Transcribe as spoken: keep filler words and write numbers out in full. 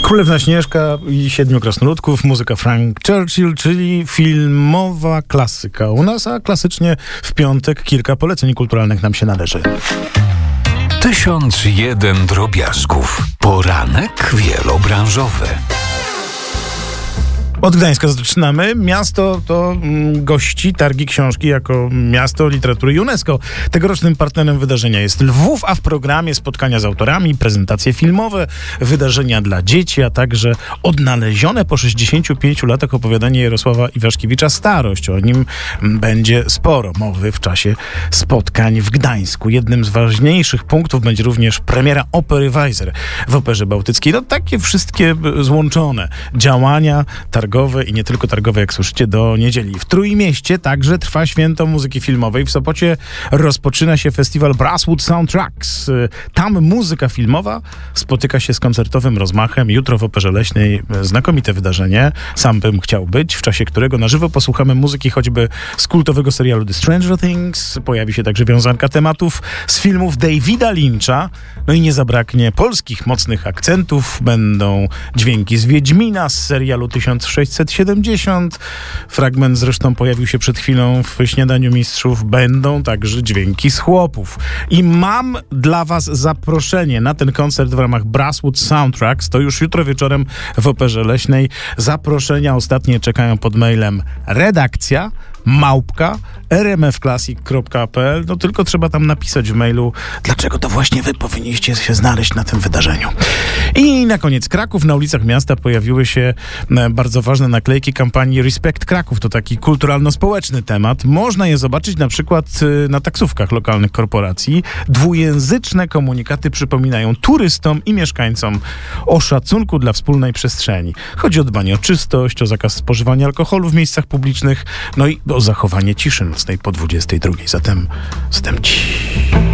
Królewna Śnieżka i Siedmiu Krasnoludków, muzyka Frank Churchill, czyli filmowa klasyka u nas, a klasycznie w piątek kilka poleceń kulturalnych nam się należy. Tysiąc jeden drobiazgów. Poranek wielobranżowy. Od Gdańska zaczynamy. Miasto to mm, gości targi książki jako miasto literatury UNESCO. Tegorocznym partnerem wydarzenia jest Lwów, a w programie spotkania z autorami, prezentacje filmowe, wydarzenia dla dzieci, a także odnalezione po sześćdziesięciu pięciu latach opowiadanie Jarosława Iwaszkiewicza Starość. O nim będzie sporo mowy w czasie spotkań w Gdańsku. Jednym z ważniejszych punktów będzie również premiera opery Weiser w Operze Bałtyckiej. No takie wszystkie złączone działania targowe i nie tylko targowe, jak słyszycie, do niedzieli. W Trójmieście także trwa święto muzyki filmowej. W Sopocie rozpoczyna się festiwal Brasswood Soundtracks. Tam muzyka filmowa spotyka się z koncertowym rozmachem. Jutro w Operze Leśnej znakomite wydarzenie. Sam bym chciał być, w czasie którego na żywo posłuchamy muzyki choćby z kultowego serialu The Stranger Things. Pojawi się także wiązanka tematów z filmów Davida Lyncha. No i nie zabraknie polskich mocnych akcentów. Będą dźwięki z Wiedźmina, z serialu tysiąc sześćset siedemdziesiąt. Fragment zresztą pojawił się przed chwilą w Śniadaniu Mistrzów. Będą także dźwięki z Chłopów. I mam dla was zaproszenie na ten koncert w ramach Brasswood Soundtracks. To już jutro wieczorem w Operze Leśnej. Zaproszenia ostatnie czekają pod mailem redakcja małpka r m f classic kropka p l. No tylko trzeba tam napisać w mailu, dlaczego to właśnie wy powinniście się znaleźć na tym wydarzeniu. I na koniec Kraków. Na ulicach miasta pojawiły się bardzo ważne naklejki kampanii Respect Kraków. To taki kulturalno-społeczny temat. Można je zobaczyć na przykład na taksówkach lokalnych korporacji. Dwujęzyczne komunikaty przypominają turystom i mieszkańcom o szacunku dla wspólnej przestrzeni. Chodzi o dbanie o czystość, o zakaz spożywania alkoholu w miejscach publicznych, no i o zachowanie ciszy nocnej po dwudziestej drugiej. Zatem, zatem ci...